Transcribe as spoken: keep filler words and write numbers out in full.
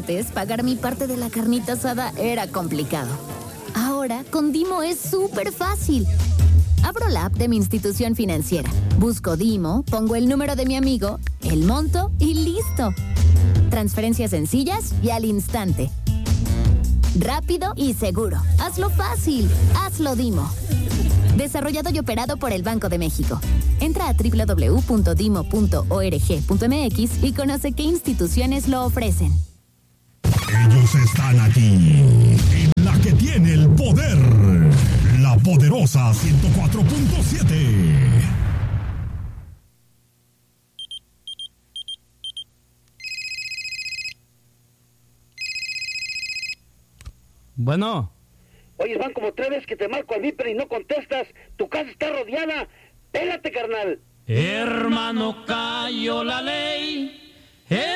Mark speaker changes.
Speaker 1: Antes, pagar mi parte de la carnita asada era complicado. Ahora, con Dimo es súper fácil. Abro la app de mi institución financiera, busco Dimo, pongo el número de mi amigo, el monto y listo. Transferencias sencillas y al instante. Rápido y seguro. Hazlo fácil. Hazlo Dimo. Desarrollado y operado por el Banco de México. Entra a doble u doble u doble u punto dimo punto org punto m x y conoce qué instituciones lo ofrecen.
Speaker 2: Ellos están aquí, en la que tiene el poder, la poderosa ciento cuatro punto siete.
Speaker 3: Bueno.
Speaker 4: Oye, van como tres veces que te marco al Viper y no contestas. Tu casa está rodeada. Pélate, carnal.
Speaker 3: Hermano, cayó la ley. Her